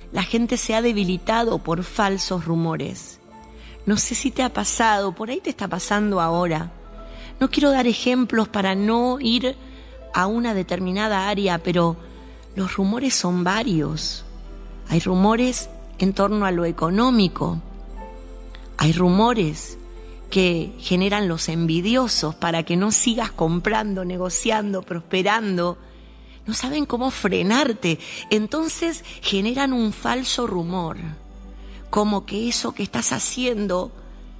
la gente se ha debilitado por falsos rumores. No sé si te ha pasado, por ahí te está pasando ahora. No quiero dar ejemplos para no ir a una determinada área, pero los rumores son varios. Hay rumores en torno a lo económico. Hay rumores que generan los envidiosos para que no sigas comprando, negociando, prosperando. No saben cómo frenarte. Entonces generan un falso rumor, como que eso que estás haciendo,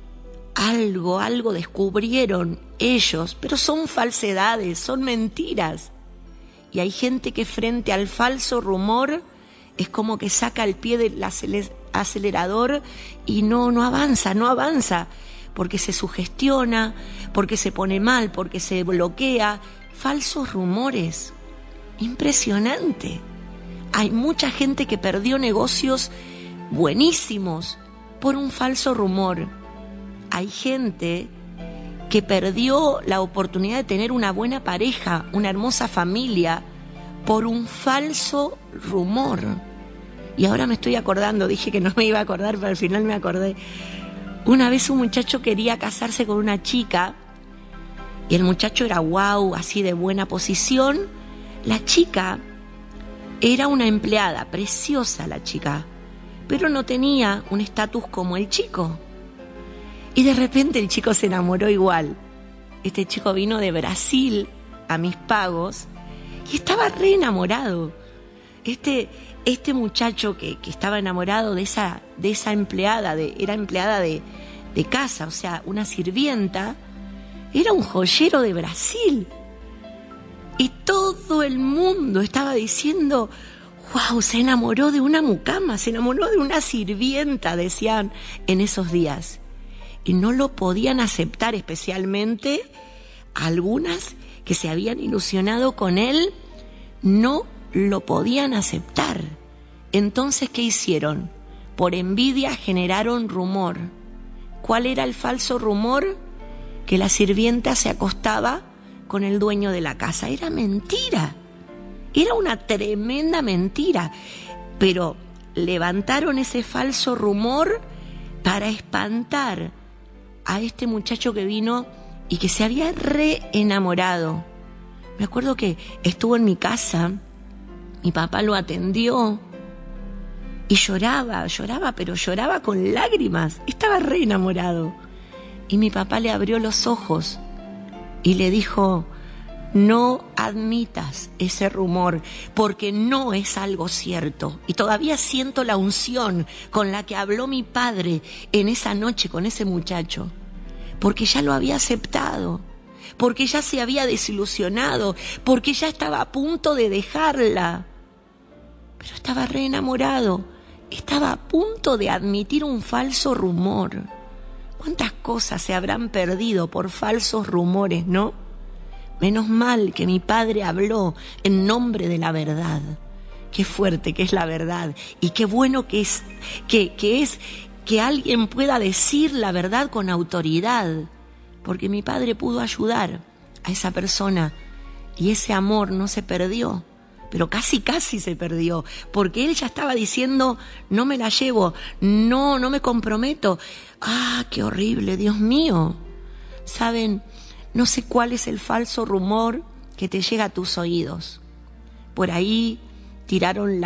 algo descubrieron ellos, pero son falsedades, son mentiras. Y hay gente que frente al falso rumor es como que saca el pie del acelerador y no avanza, porque se sugestiona, porque se pone mal, porque se bloquea. Falsos rumores. Impresionante. Hay mucha gente que perdió negocios buenísimos por un falso rumor. Hay gente que perdió la oportunidad de tener una buena pareja, una hermosa familia, por un falso rumor. Y ahora me estoy acordando, dije que no me iba a acordar, pero al final me acordé. Una vez un muchacho quería casarse con una chica y el muchacho era guau, así de buena posición. La chica era una empleada, preciosa la chica, pero no tenía un estatus como el chico. Y de repente el chico se enamoró igual. Este chico vino de Brasil a mis pagos y estaba re enamorado. Este muchacho que estaba enamorado de esa empleada, era empleada de casa, o sea, una sirvienta, era un joyero de Brasil. Y todo el mundo estaba diciendo, wow, se enamoró de una mucama, se enamoró de una sirvienta, decían en esos días. Y no lo podían aceptar, especialmente algunas que se habían ilusionado con él, no lo podían aceptar. Entonces, ¿qué hicieron? Por envidia generaron rumor. ¿Cuál era el falso rumor? Que la sirvienta se acostaba con el dueño de la casa. Era mentira. Era una tremenda mentira. Pero levantaron ese falso rumor para espantar a este muchacho que vino y que se había re enamorado. Me acuerdo que estuvo en mi casa, mi papá lo atendió y lloraba, pero lloraba con lágrimas. Estaba re enamorado. Y mi papá le abrió los ojos y le dijo, no admitas ese rumor porque no es algo cierto. Y todavía siento la unción con la que habló mi padre en esa noche con ese muchacho, porque ya lo había aceptado, porque ya se había desilusionado, porque ya estaba a punto de dejarla. Pero estaba re enamorado, estaba a punto de admitir un falso rumor. ¿Cuántas cosas se habrán perdido por falsos rumores, no? Menos mal que mi padre habló en nombre de la verdad. Qué fuerte que es la verdad y qué bueno que es que alguien pueda decir la verdad con autoridad, porque mi padre pudo ayudar a esa persona y ese amor no se perdió, pero casi se perdió, porque él ya estaba diciendo, no me la llevo, no me comprometo. ¡Ah, qué horrible, Dios mío! ¿Saben? No sé cuál es el falso rumor que te llega a tus oídos. Por ahí tiraron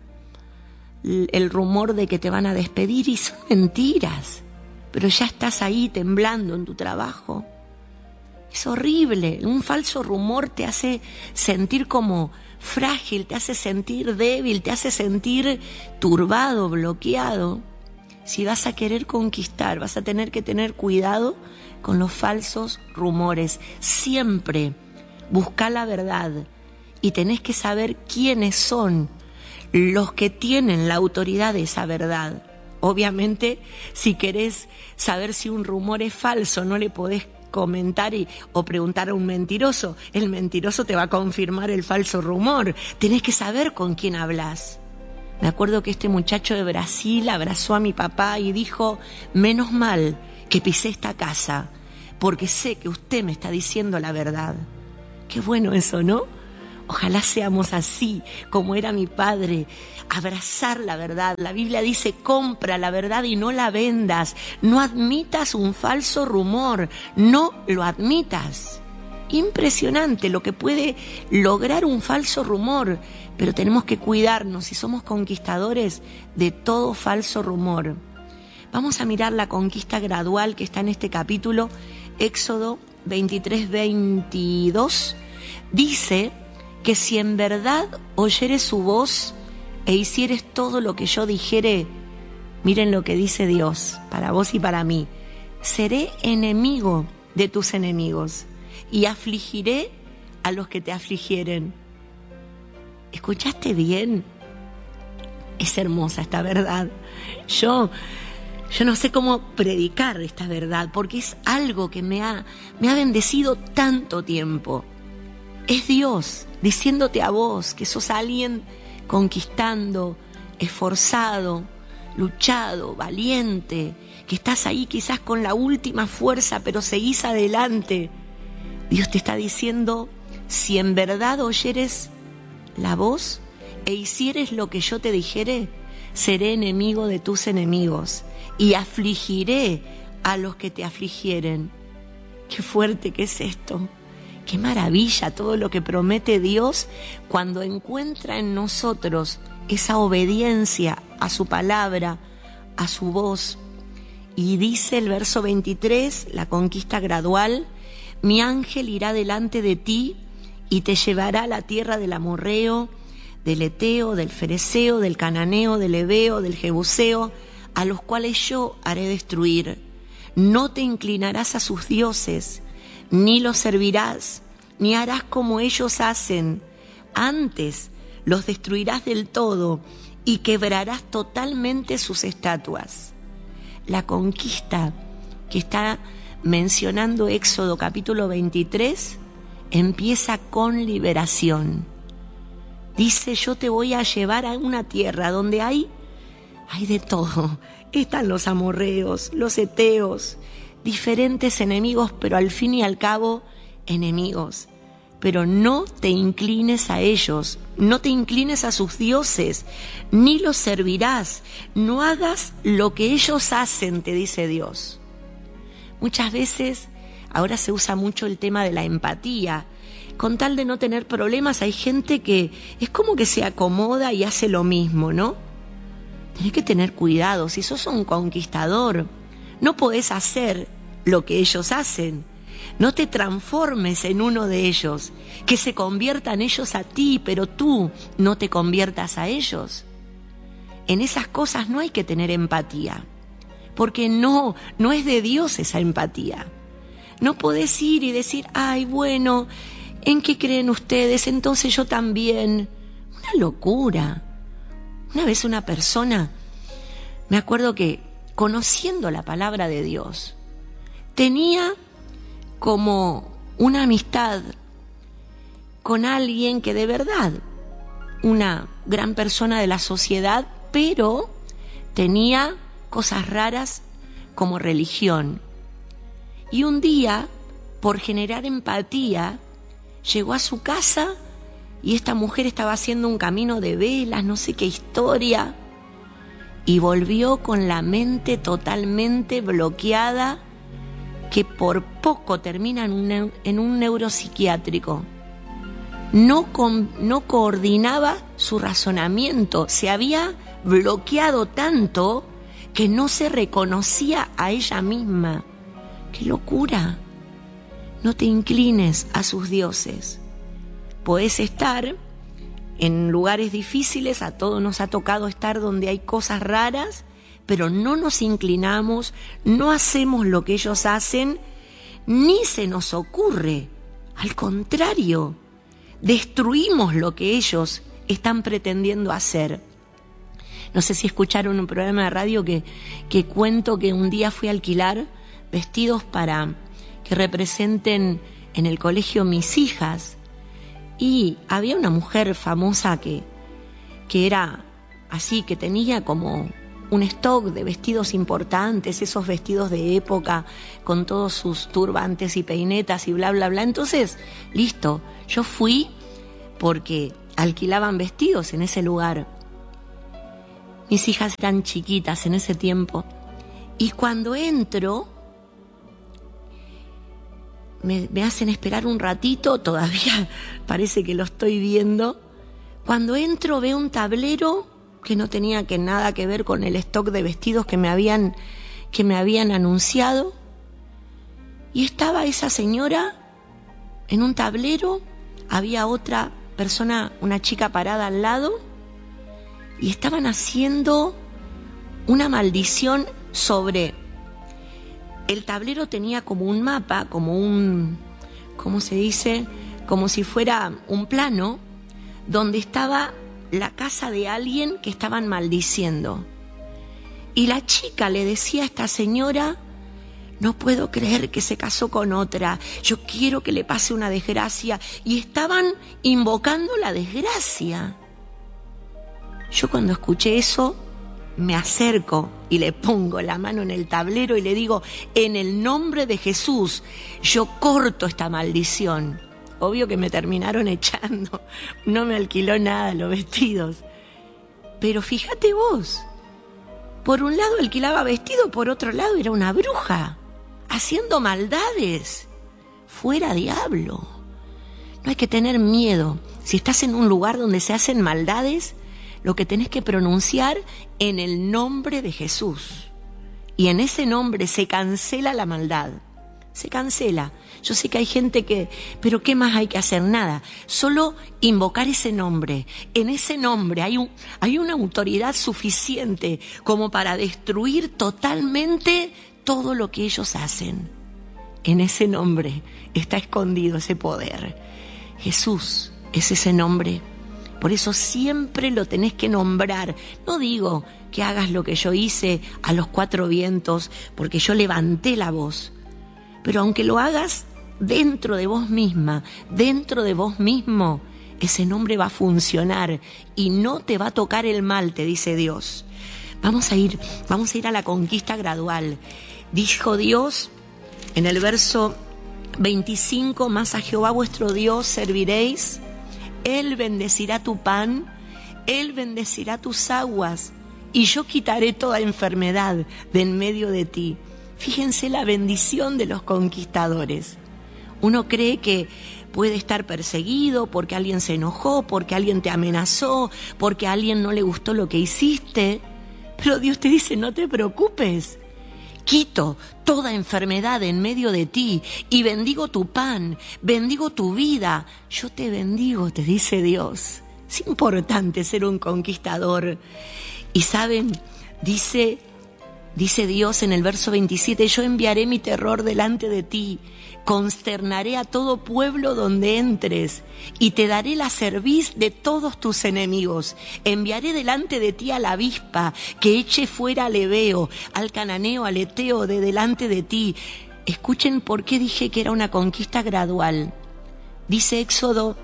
el rumor de que te van a despedir y son mentiras. Pero ya estás ahí temblando en tu trabajo. Es horrible. Un falso rumor te hace sentir como frágil, te hace sentir débil, te hace sentir turbado, bloqueado. Si vas a querer conquistar, vas a tener que tener cuidado con los falsos rumores. Siempre busca la verdad y tenés que saber quiénes son los que tienen la autoridad de esa verdad. Obviamente, si querés saber si un rumor es falso, no le podés comentar o preguntar a un mentiroso. El mentiroso te va a confirmar el falso rumor. Tenés que saber con quién hablas. Me acuerdo que este muchacho de Brasil abrazó a mi papá y dijo, menos mal que pisé esta casa, porque sé que usted me está diciendo la verdad. Qué bueno eso, ¿no? Ojalá seamos así, como era mi padre, abrazar la verdad. La Biblia dice, compra la verdad y no la vendas. No admitas un falso rumor, no lo admitas. Impresionante lo que puede lograr un falso rumor, pero tenemos que cuidarnos y somos conquistadores de todo falso rumor. Vamos a mirar la conquista gradual que está en este capítulo, Éxodo 23-22. Dice que si en verdad oyeres su voz e hicieres todo lo que yo dijere, miren lo que dice Dios para vos y para mí, seré enemigo de tus enemigos y afligiré a los que te afligieren. ¿Escuchaste bien? Es hermosa esta verdad. Yo no sé cómo predicar esta verdad porque es algo que me ha bendecido tanto tiempo. Es Dios diciéndote a vos que sos alguien conquistando, esforzado, luchado, valiente, que estás ahí quizás con la última fuerza, pero seguís adelante. Dios te está diciendo, si en verdad oyeres la voz e hicieres lo que yo te dijere, seré enemigo de tus enemigos y afligiré a los que te afligieren. Qué fuerte que es esto. Qué maravilla todo lo que promete Dios cuando encuentra en nosotros esa obediencia a su palabra, a su voz. Y dice el verso 23, la conquista gradual, mi ángel irá delante de ti y te llevará a la tierra del amorreo, del eteo, del fereceo, del cananeo, del heveo, del jebuseo, a los cuales yo haré destruir. No te inclinarás a sus dioses, ni los servirás, ni harás como ellos hacen. Antes los destruirás del todo y quebrarás totalmente sus estatuas. La conquista que está mencionando Éxodo capítulo 23 empieza con liberación. Dice, yo te voy a llevar a una tierra donde hay de todo. Están los amorreos, los eteos, diferentes enemigos, pero al fin y al cabo enemigos. Pero no te inclines a ellos, no te inclines a sus dioses, ni los servirás, no hagas lo que ellos hacen, te dice Dios. Muchas veces, ahora se usa mucho el tema de la empatía. Con tal de no tener problemas, hay gente que es como que se acomoda y hace lo mismo, ¿no? Tenés que tener cuidado, si sos un conquistador, no podés hacer lo que ellos hacen. No te transformes en uno de ellos, que se conviertan ellos a ti, pero tú no te conviertas a ellos. En esas cosas no hay que tener empatía, porque no es de Dios esa empatía. No podés ir y decir, ay, bueno, ¿en qué creen ustedes? Entonces yo también. Una locura. Una vez una persona, me acuerdo que conociendo la palabra de Dios, tenía como una amistad con alguien que de verdad, una gran persona de la sociedad, pero tenía cosas raras como religión. Y un día, por generar empatía, llegó a su casa y esta mujer estaba haciendo un camino de velas, no sé qué historia, y volvió con la mente totalmente bloqueada, que por poco termina en un neuropsiquiátrico. No coordinaba su razonamiento, se había bloqueado tanto que no se reconocía a ella misma. ¡Qué locura! No te inclines a sus dioses. Podés estar en lugares difíciles, a todos nos ha tocado estar donde hay cosas raras, pero no nos inclinamos, no hacemos lo que ellos hacen, ni se nos ocurre. Al contrario, destruimos lo que ellos están pretendiendo hacer. No sé si escucharon un programa de radio que cuento que un día fui a alquilar vestidos para que representen en el colegio mis hijas, y había una mujer famosa que era así, que tenía como un stock de vestidos importantes, esos vestidos de época con todos sus turbantes y peinetas y bla bla bla. Entonces, listo, yo fui, porque alquilaban vestidos en ese lugar. Mis hijas eran chiquitas en ese tiempo. Y cuando entro, me hacen esperar un ratito, todavía parece que lo estoy viendo. Cuando entro veo un tablero que no tenía nada que ver con el stock de vestidos que me habían anunciado. Y estaba esa señora en un tablero, había otra persona, una chica parada al lado, y estaban haciendo una maldición sobre... El tablero tenía como un mapa, ¿cómo se dice? Como si fuera un plano, donde estaba la casa de alguien que estaban maldiciendo. Y la chica le decía a esta señora: no puedo creer que se casó con otra, yo quiero que le pase una desgracia. Y estaban invocando la desgracia. Yo cuando escuché eso, me acerco y le pongo la mano en el tablero y le digo: en el nombre de Jesús, yo corto esta maldición. Obvio que me terminaron echando, no me alquiló nada los vestidos. Pero fíjate vos, por un lado alquilaba vestido, por otro lado era una bruja, haciendo maldades. Fuera diablo. No hay que tener miedo. Si estás en un lugar donde se hacen maldades, lo que tenés que pronunciar: en el nombre de Jesús. Y en ese nombre se cancela la maldad. Se cancela. Yo sé que hay gente pero ¿qué más hay que hacer? Nada. Solo invocar ese nombre. En ese nombre hay una autoridad suficiente como para destruir totalmente todo lo que ellos hacen. En ese nombre está escondido ese poder. Jesús es ese nombre. Por eso siempre lo tenés que nombrar. No digo que hagas lo que yo hice a los 4 vientos, porque yo levanté la voz. Pero aunque lo hagas dentro de vos misma, dentro de vos mismo, ese nombre va a funcionar y no te va a tocar el mal, te dice Dios. Vamos a ir a la conquista gradual. Dijo Dios en el verso 25: más a Jehová vuestro Dios serviréis. Él bendecirá tu pan, Él bendecirá tus aguas, y yo quitaré toda enfermedad de en medio de ti. Fíjense la bendición de los conquistadores. Uno cree que puede estar perseguido porque alguien se enojó, porque alguien te amenazó, porque a alguien no le gustó lo que hiciste. Pero Dios te dice: no te preocupes. Quito toda enfermedad en medio de ti y bendigo tu pan, bendigo tu vida. Yo te bendigo, te dice Dios. Es importante ser un conquistador. Y saben, dice Dios en el verso 27: yo enviaré mi terror delante de ti, consternaré a todo pueblo donde entres, y te daré la cerviz de todos tus enemigos. Enviaré delante de ti a la avispa, que eche fuera al heveo, al cananeo, al eteo de delante de ti. Escuchen por qué dije que era una conquista gradual. Dice Éxodo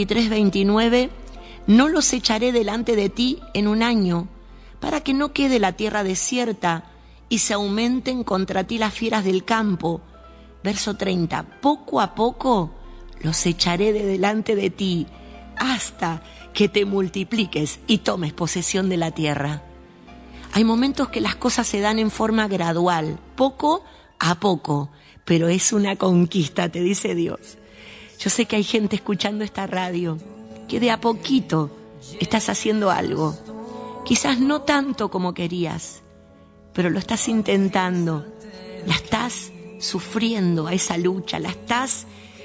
23-29: no los echaré delante de ti en un año, para que no quede la tierra desierta y se aumenten contra ti las fieras del campo. Verso 30: poco a poco los echaré de delante de ti, hasta que te multipliques y tomes posesión de la tierra. Hay momentos que las cosas se dan en forma gradual, poco a poco, pero es una conquista, te dice Dios. Yo sé que hay gente escuchando esta radio que de a poquito estás haciendo algo. Quizás no tanto como querías, pero lo estás intentando. La estás sufriendo a esa lucha, la estás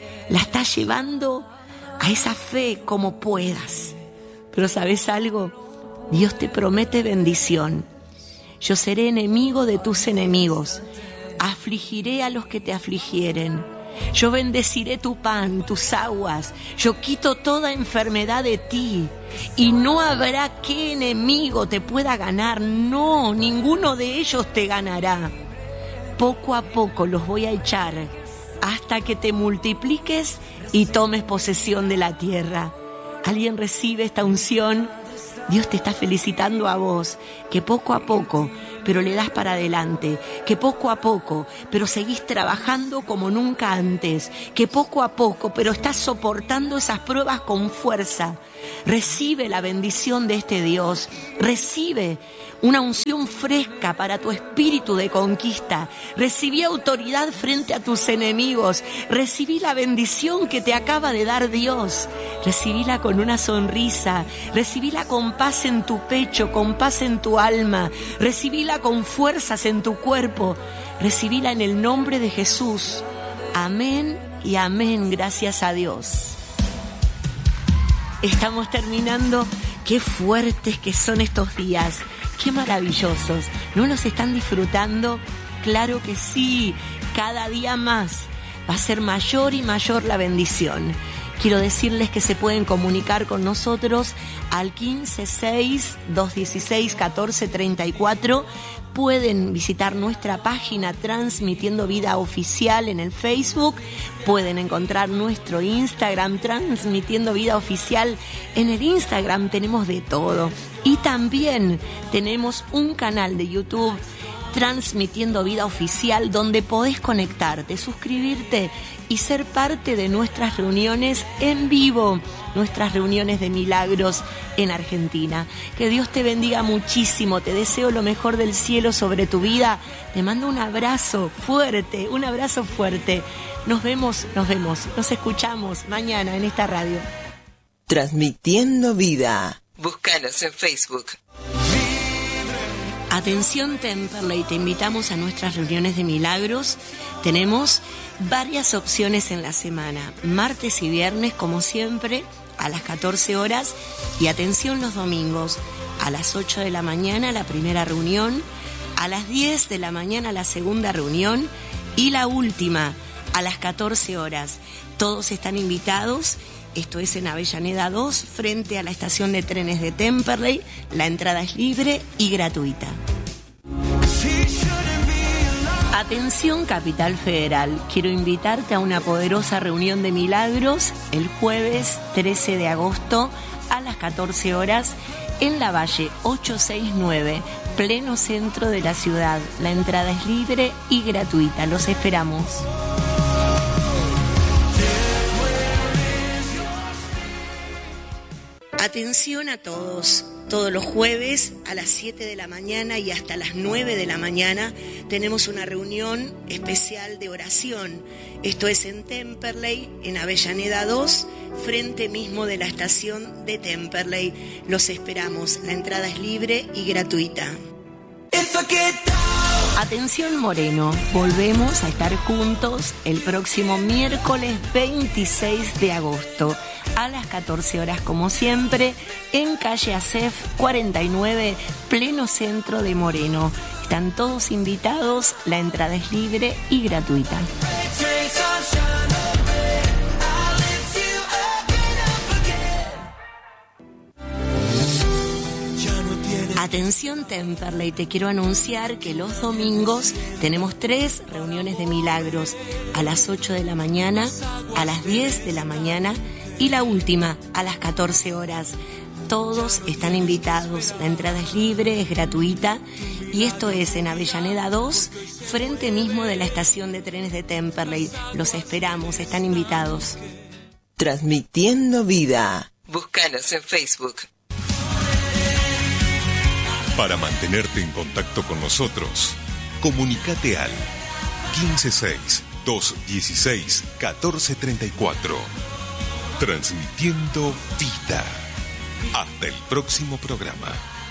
llevando a esa fe como puedas. Pero ¿sabes algo? Dios te promete bendición. Yo seré enemigo de tus enemigos, afligiré a los que te afligieren. Yo bendeciré tu pan, tus aguas, yo quito toda enfermedad de ti, y no habrá qué enemigo te pueda ganar. No, ninguno de ellos te ganará. Poco a poco los voy a echar hasta que te multipliques y tomes posesión de la tierra. ¿Alguien recibe esta unción? Dios te está felicitando a vos, que poco a poco pero le das para adelante, que poco a poco, pero seguís trabajando como nunca antes, que poco a poco, pero estás soportando esas pruebas con fuerza. Recibe la bendición de este Dios, recibe una unción fresca para tu espíritu de conquista. Recibí autoridad frente a tus enemigos. Recibí la bendición que te acaba de dar Dios. Recibíla con una sonrisa. Recibíla con paz en tu pecho, con paz en tu alma. Recibíla con fuerzas en tu cuerpo. Recibíla en el nombre de Jesús. Amén y amén. Gracias a Dios. Estamos terminando. Qué fuertes que son estos días. Qué maravillosos. ¿No los están disfrutando? Claro que sí. Cada día más va a ser mayor y mayor la bendición. Quiero decirles que se pueden comunicar con nosotros al 156-216-1434. Pueden visitar nuestra página Transmitiendo Vida Oficial en el Facebook. Pueden encontrar nuestro Instagram, Transmitiendo Vida Oficial. En el Instagram tenemos de todo. Y también tenemos un canal de YouTube, Transmitiendo Vida Oficial, donde podés conectarte, suscribirte y ser parte de nuestras reuniones en vivo, nuestras reuniones de milagros en Argentina. Que Dios te bendiga muchísimo, te deseo lo mejor del cielo sobre tu vida. Te mando un abrazo fuerte, un abrazo fuerte. Nos vemos, nos escuchamos mañana en esta radio. Transmitiendo Vida. Búscanos en Facebook. Atención Temperley, te invitamos a nuestras reuniones de milagros. Tenemos varias opciones en la semana, martes y viernes como siempre a las 14 horas y atención los domingos a las 8 de la mañana la primera reunión, a las 10 de la mañana la segunda reunión y la última a las 14 horas. Todos están invitados. Esto es en Avellaneda 2, frente a la estación de trenes de Temperley. La entrada es libre y gratuita. Atención Capital Federal, quiero invitarte a una poderosa reunión de milagros el jueves 13 de agosto a las 14 horas en la Valle 869, pleno centro de la ciudad. La entrada es libre y gratuita. Los esperamos. Atención a todos. Todos los jueves a las 7 de la mañana y hasta las 9 de la mañana tenemos una reunión especial de oración. Esto es en Temperley, en Avellaneda 2, frente mismo de la estación de Temperley. Los esperamos. La entrada es libre y gratuita. Atención Moreno, volvemos a estar juntos el próximo miércoles 26 de agosto a las 14 horas como siempre en calle Acef 49, pleno centro de Moreno. Están todos invitados, la entrada es libre y gratuita. Atención Temperley, te quiero anunciar que los domingos tenemos 3 reuniones de milagros a las 8 de la mañana, a las 10 de la mañana y la última a las 14 horas. Todos están invitados, la entrada es libre, es gratuita y esto es en Avellaneda 2, frente mismo de la estación de trenes de Temperley. Los esperamos, están invitados. Transmitiendo Vida. Búscanos en Facebook. Para mantenerte en contacto con nosotros, comunícate al 156-216-1434. Transmitiendo Vida. Hasta el próximo programa.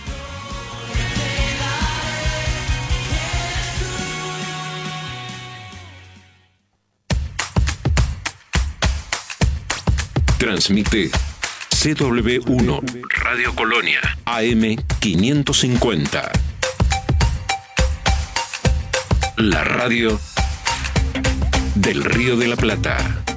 Transmite CW1 Radio Colonia AM 550. La radio del Río de la Plata.